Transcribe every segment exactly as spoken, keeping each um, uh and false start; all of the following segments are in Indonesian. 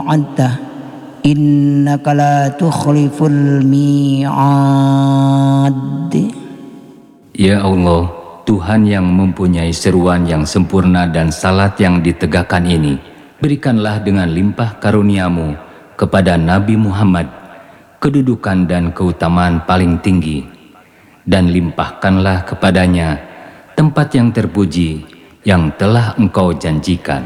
wa'adta innaka la tukhliful mi'ad. Ya Allah, Tuhan yang mempunyai seruan yang sempurna dan salat yang ditegakkan ini, berikanlah dengan limpah karuniamu kepada Nabi Muhammad kedudukan dan keutamaan paling tinggi, dan limpahkanlah kepadanya tempat yang terpuji yang telah Engkau janjikan.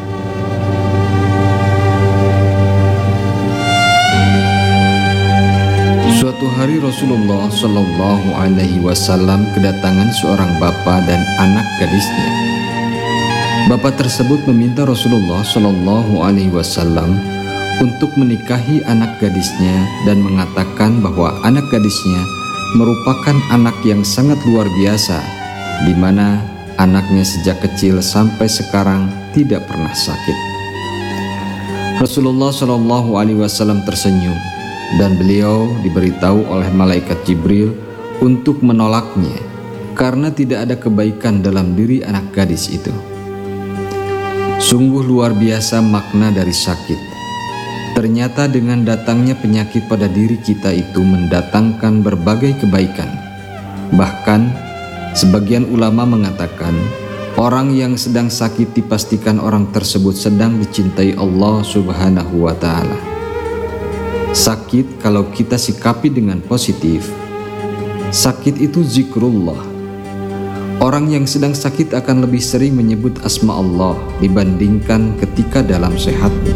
Suatu hari Rasulullah Shallallahu Alaihi Wasallam kedatangan seorang bapa dan anak gadisnya. Bapa tersebut meminta Rasulullah Shallallahu Alaihi Wasallam untuk menikahi anak gadisnya dan mengatakan bahwa anak gadisnya merupakan anak yang sangat luar biasa, di mana anaknya sejak kecil sampai sekarang tidak pernah sakit. Rasulullah Shallallahu Alaihi Wasallam tersenyum, dan beliau diberitahu oleh malaikat Jibril untuk menolaknya karena tidak ada kebaikan dalam diri anak gadis itu. Sungguh luar biasa makna dari sakit. Ternyata dengan datangnya penyakit pada diri kita itu mendatangkan berbagai kebaikan. Bahkan sebagian ulama mengatakan orang yang sedang sakit dipastikan orang tersebut sedang dicintai Allah Subhanahu wa Ta'ala. Sakit kalau kita sikapi dengan positif, sakit itu zikrullah. Orang yang sedang sakit akan lebih sering menyebut asma Allah dibandingkan ketika dalam sehatnya.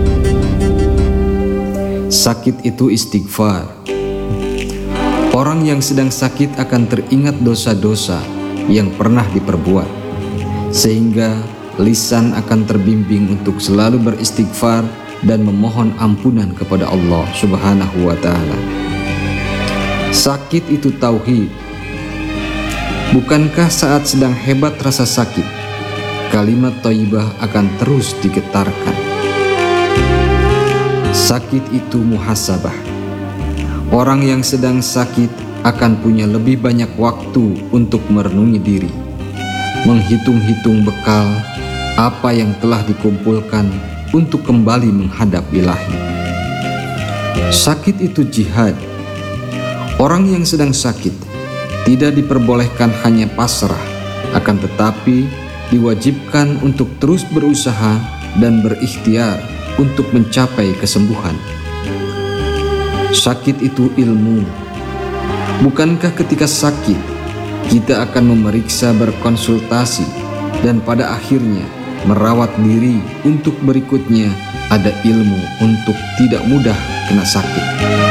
Sakit itu istighfar. Orang yang sedang sakit akan teringat dosa-dosa yang pernah diperbuat, sehingga lisan akan terbimbing untuk selalu beristighfar dan memohon ampunan kepada Allah Subhanahu wa Ta'ala. Sakit itu tauhid. Bukankah saat sedang hebat rasa sakit, kalimat thayyibah akan terus digetarkan? Sakit itu muhasabah. Orang yang sedang sakit akan punya lebih banyak waktu untuk merenungi diri, menghitung-hitung bekal apa yang telah dikumpulkan untuk kembali menghadap Ilahi. Sakit itu jihad. Orang yang sedang sakit tidak diperbolehkan hanya pasrah, akan tetapi diwajibkan untuk terus berusaha dan berikhtiar untuk mencapai kesembuhan. Sakit itu ilmu. Bukankah ketika sakit kita akan memeriksa, berkonsultasi, dan pada akhirnya merawat diri untuk berikutnya ada ilmu untuk tidak mudah kena sakit.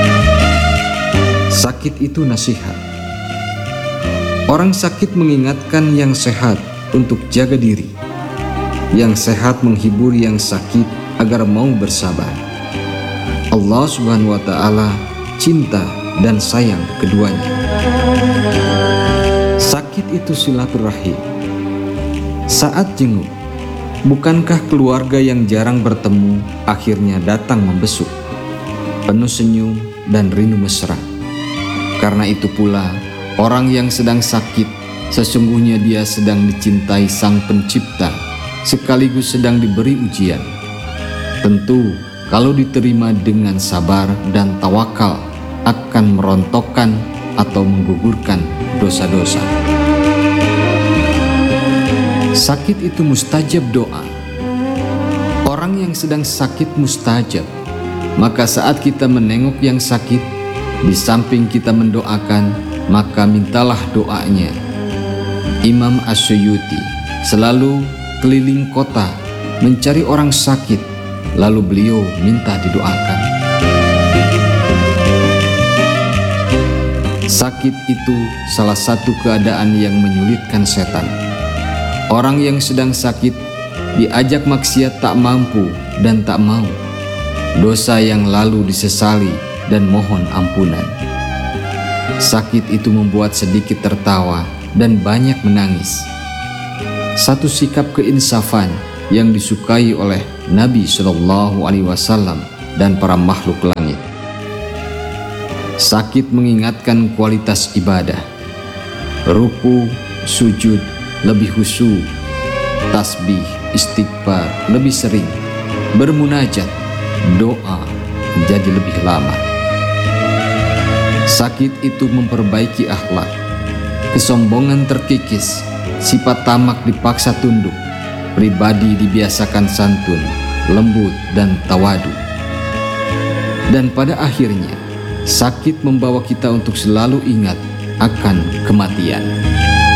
Sakit itu nasihat. Orang sakit mengingatkan yang sehat untuk jaga diri. Yang sehat menghibur yang sakit agar mau bersabar. Allah Subhanahu wa Ta'ala cinta dan sayang keduanya. Sakit itu silaturahim. Saat jenguk, bukankah keluarga yang jarang bertemu akhirnya datang membesuk, penuh senyum dan rindu mesra? Karena itu pula, orang yang sedang sakit, sesungguhnya dia sedang dicintai Sang Pencipta, sekaligus sedang diberi ujian. Tentu, kalau diterima dengan sabar dan tawakal, akan merontokkan atau menggugurkan dosa-dosa. Sakit itu mustajab doa. Orang yang sedang sakit mustajab. Maka saat kita menengok yang sakit, di samping kita mendoakan, maka mintalah doanya. Imam As-Suyuti selalu keliling kota mencari orang sakit, lalu beliau minta didoakan. Sakit itu salah satu keadaan yang menyulitkan setan. Orang yang sedang sakit diajak maksiat tak mampu dan tak mau. Dosa yang lalu disesali dan mohon ampunan. Sakit itu membuat sedikit tertawa dan banyak menangis. Satu sikap keinsafan yang disukai oleh Nabi Shallallahu Alaihi Wasallam dan para makhluk langit. Sakit mengingatkan kualitas ibadah. Ruku, sujud lebih khusyuk, tasbih, istighfar lebih sering, bermunajat doa menjadi lebih lama. Sakit itu memperbaiki akhlak, kesombongan terkikis, sifat tamak dipaksa tunduk, pribadi dibiasakan santun, lembut dan tawadu. Dan pada akhirnya, sakit membawa kita untuk selalu ingat akan kematian.